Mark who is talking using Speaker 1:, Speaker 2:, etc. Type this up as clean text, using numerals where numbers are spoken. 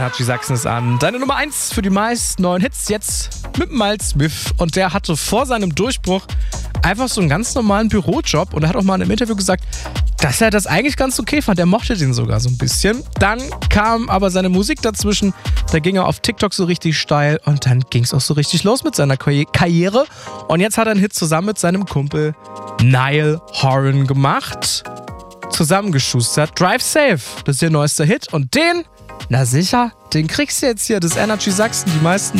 Speaker 1: Energy Sachsen ist an. Deine Nummer 1 für die meisten neuen Hits jetzt mit Miles Smith. Und der hatte vor seinem Durchbruch einfach so einen ganz normalen Bürojob. Und er hat auch mal in einem Interview gesagt, dass er das eigentlich ganz okay fand. Er mochte den sogar so ein bisschen. Dann kam aber seine Musik dazwischen. Da ging er auf TikTok so richtig steil. Und dann ging es auch so richtig los mit seiner Karriere. Und jetzt hat er einen Hit zusammen mit seinem Kumpel Niall Horan gemacht. Zusammengeschustert. Drive Safe, das ist ihr neuester Hit. Und den, na sicher, den kriegst du jetzt hier. Das Energy Sachsen, die meisten